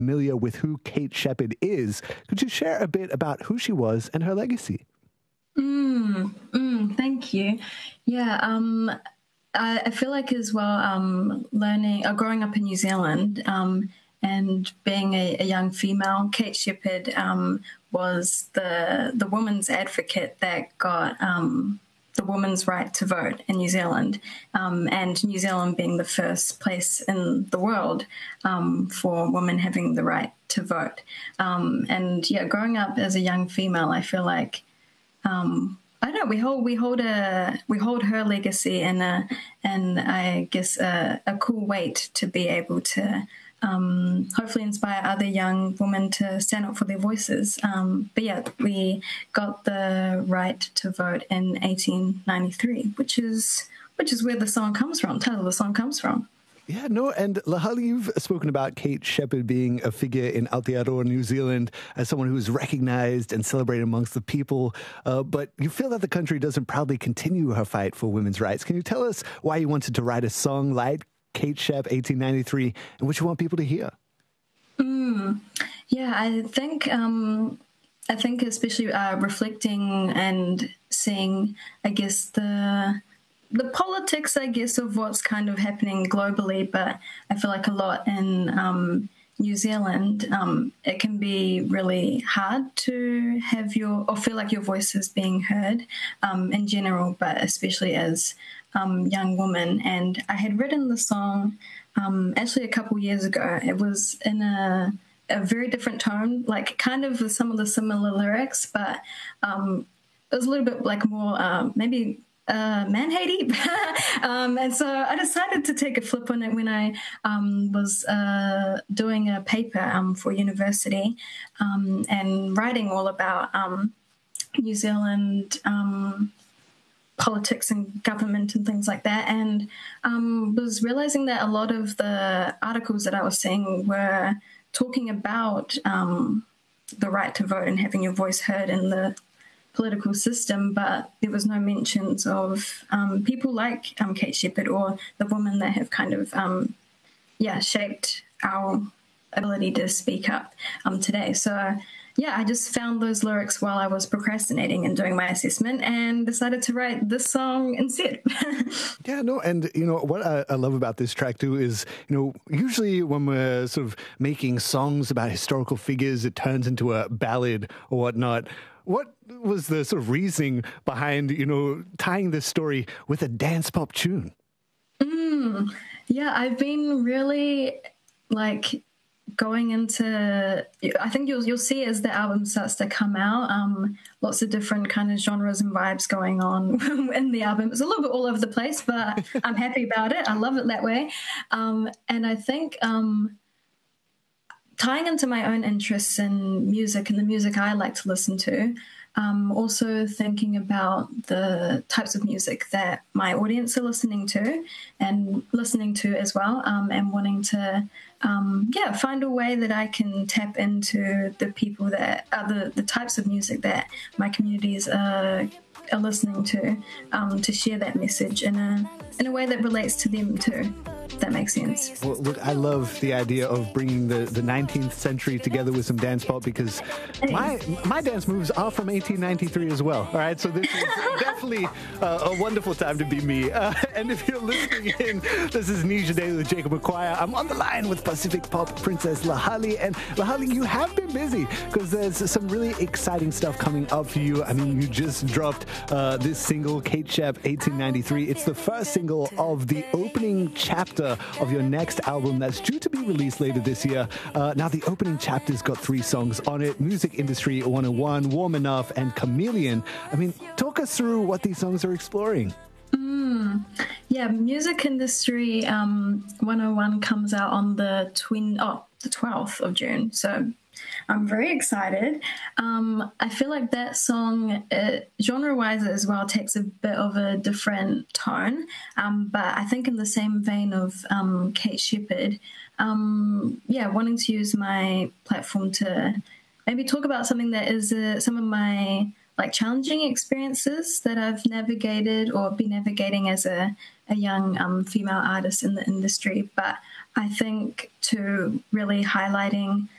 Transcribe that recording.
familiar with who Kate Shepherd is, could you share a bit about who she was and her legacy? Thank you. Yeah, I feel like as well, growing up in New Zealand and being a young female, Kate Shepherd was the woman's advocate that got the woman's right to vote in New Zealand, and New Zealand being the first place in the world for women having the right to vote. And yeah, growing up as a young female, I feel like I don't know, we hold her legacy and I guess a cool weight to be able to hopefully inspire other young women to stand up for their voices. But yeah, we got the right to vote in 1893, which is where the song comes from. Title of the song comes from. Yeah, no, and Lahali, you've spoken about Kate Shepherd being a figure in Aotearoa, New Zealand, as someone who is recognized and celebrated amongst the people, but you feel that the country doesn't proudly continue her fight for women's rights. Can you tell us why you wanted to write a song like Kate Shep, 1893, and what you want people to hear? Yeah, I think especially reflecting and seeing, I guess, the politics, I guess, of what's kind of happening globally, but I feel like a lot in New Zealand, it can be really hard to have feel like your voice is being heard in general, but especially as young women. And I had written the song actually a couple years ago. It was in a very different tone, like kind of with some of the similar lyrics, but it was a little bit like more maybe man-hatey. And so I decided to take a flip on it when I was doing a paper for university and writing all about New Zealand politics and government and things like that, and was realizing that a lot of the articles that I was seeing were talking about the right to vote and having your voice heard in the political system, but there was no mentions of people like Kate Shepherd or the women that have kind of shaped our ability to speak up today. So yeah, I just found those lyrics while I was procrastinating and doing my assessment and decided to write this song instead. Yeah, no, and, what I love about this track, too, is, usually when we're sort of making songs about historical figures, it turns into a ballad or whatnot. What was the sort of reasoning behind, tying this story with a dance pop tune? Yeah, I've been really, going into, I think you'll see as the album starts to come out, lots of different kind of genres and vibes going on in the album. It's a little bit all over the place, but I'm happy about it. I love it that way. And I think tying into my own interests in music and the music I like to listen to, also thinking about the types of music that my audience are listening to as well, and wanting to find a way that I can tap into the people that are the types of music that my communities are listening to share that message in a way that relates to them too. If that makes sense. Well, look, I love the idea of bringing the 19th century together with some dance pop, because my dance moves are from 1893 as well. All right, so this is definitely a wonderful time to be me. And if you're listening in, this is Nisha Daily with Jacob McQuire. I'm on the line with Pacific Pop Princess Lahali. And Lahali, you have been busy because there's some really exciting stuff coming up for you. I mean, you just dropped this single, Kate Shep, 1893. It's the first single of the opening chapter of your next album that's due to be released later this year. Now, the opening chapter's got 3 songs on it: Music Industry 101, Warm Enough, and Chameleon. I mean, talk us through what these songs are exploring. Yeah, Music Industry 101 comes out on the 12th of June. So I'm very excited. I feel like that song, genre-wise as well, takes a bit of a different tone. But I think in the same vein of Kate Shepherd, wanting to use my platform to maybe talk about something that is some of my challenging experiences that I've navigated or been navigating as a young female artist in the industry. But I think, to really highlighting